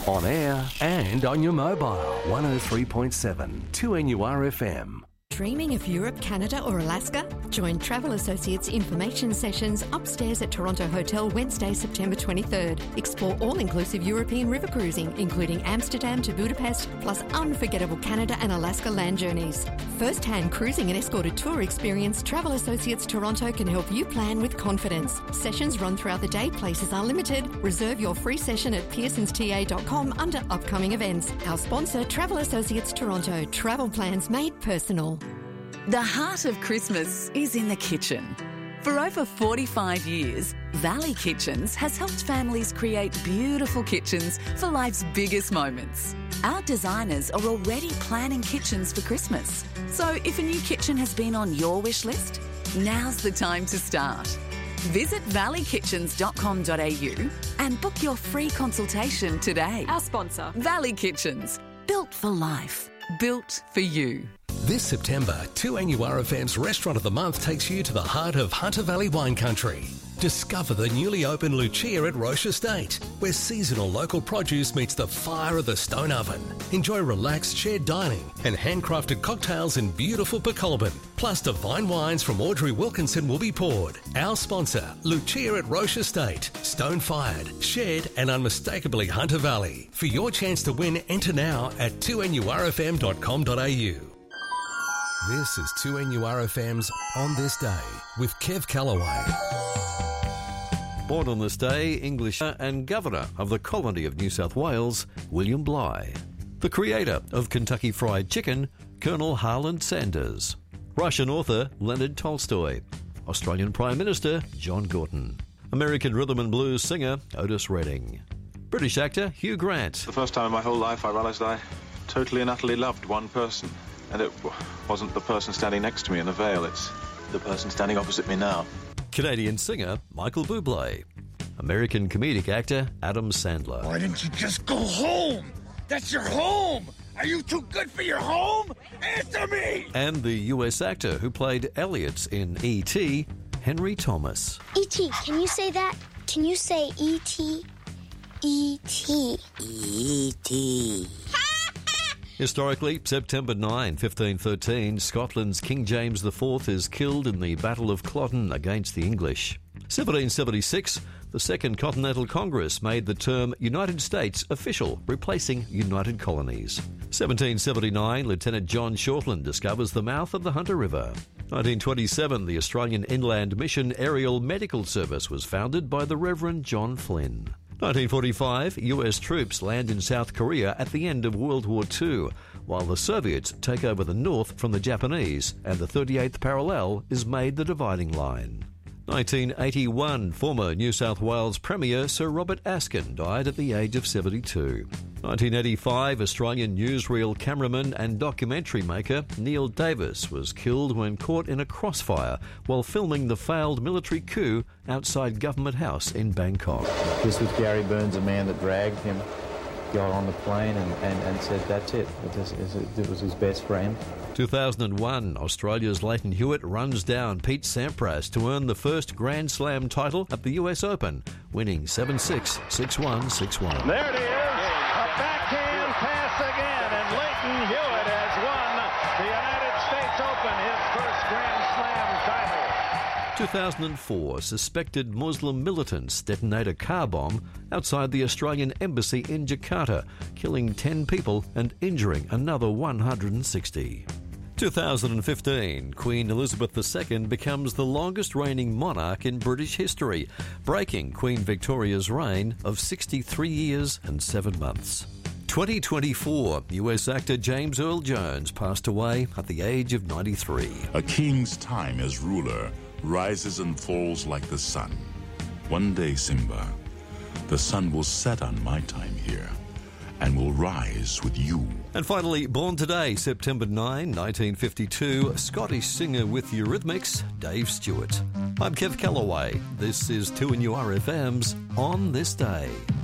On air and on your mobile. 103.7 2NURFM. Dreaming of Europe, Canada or Alaska? Join Travel Associates information sessions upstairs at Toronto Hotel Wednesday, September 23rd. Explore all-inclusive European river cruising, including Amsterdam to Budapest, plus unforgettable Canada and Alaska land journeys. First-hand cruising and escorted tour experience, Travel Associates Toronto can help you plan with confidence. Sessions run throughout the day, places are limited. Reserve your free session at pearsonsta.com under upcoming events. Our sponsor, Travel Associates Toronto. Travel plans made personal. The heart of Christmas is in the kitchen. For over 45 years, Valley Kitchens has helped families create beautiful kitchens for life's biggest moments. Our designers are already planning kitchens for Christmas. So if a new kitchen has been on your wish list, now's the time to start. Visit valley-kitchens.com.au and book your free consultation today. Our sponsor, Valley Kitchens. Built for life. Built for you. This September, 2NURFM's Restaurant of the Month takes you to the heart of Hunter Valley wine country. Discover the newly opened Lucia at Roche Estate, where seasonal local produce meets the fire of the stone oven. Enjoy relaxed shared dining and handcrafted cocktails in beautiful Pecolbin. Plus divine wines from Audrey Wilkinson will be poured. Our sponsor, Lucia at Roche Estate. Stone-fired, shared and unmistakably Hunter Valley. For your chance to win, enter now at 2NURFM.com.au. This is 2NURFM's On This Day with Kev Callaway. Born on this day, English and Governor of the Colony of New South Wales, William Bligh. The creator of Kentucky Fried Chicken, Colonel Harland Sanders. Russian author Leonard Tolstoy. Australian Prime Minister John Gorton. American rhythm and blues singer Otis Redding. British actor Hugh Grant. The first time in my whole life I realised I totally and utterly loved one person. And it wasn't the person standing next to me in the veil, it's the person standing opposite me now. Canadian singer Michael Bublé. American comedic actor Adam Sandler. Why didn't you just go home? That's your home! Are you too good for your home? Answer me! And the US actor who played Elliot in E.T., Henry Thomas. E.T., can you say that? Can you say E.T.? E.T. E.T. Historically, September 9, 1513, Scotland's King James IV is killed in the Battle of Culloden against the English. 1776, the Second Continental Congress made the term United States official, replacing United Colonies. 1779, Lieutenant John Shortland discovers the mouth of the Hunter River. 1927, the Australian Inland Mission Aerial Medical Service was founded by the Reverend John Flynn. 1945, US troops land in South Korea at the end of World War II, while the Soviets take over the north from the Japanese, and the 38th parallel is made the dividing line. 1981, former New South Wales Premier Sir Robert Askin died at the age of 72. 1985, Australian newsreel cameraman and documentary maker Neil Davis was killed when caught in a crossfire while filming the failed military coup outside Government House in Bangkok. This was Gary Burns, a man that dragged him, got on the plane and said that's it. It was his best friend. 2001, Australia's Leighton Hewitt runs down Pete Sampras to earn the first Grand Slam title at the US Open, winning 7-6, 6-1, 6-1. There it is. A backhand pass again, and Leighton Hewitt has won the United States Open, his first Grand Slam title. 2004, suspected Muslim militants detonate a car bomb outside the Australian Embassy in Jakarta, killing 10 people and injuring another 160. 2015, Queen Elizabeth II becomes the longest reigning monarch in British history, breaking Queen Victoria's reign of 63 years and 7 months. 2024, US actor James Earl Jones passed away at the age of 93. A king's time as ruler rises and falls like the sun. One day, Simba, the sun will set on my time here and will rise with you. And finally, born today, September 9, 1952, Scottish singer with Eurythmics, Dave Stewart. I'm Kev Callaway. This is 2NURFM's On This Day.